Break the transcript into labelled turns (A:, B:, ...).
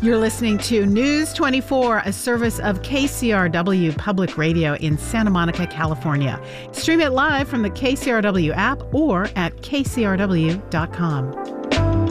A: You're listening to News 24, a service of KCRW Public Radio in Santa Monica, California. Stream it live from the KCRW app or at kcrw.com.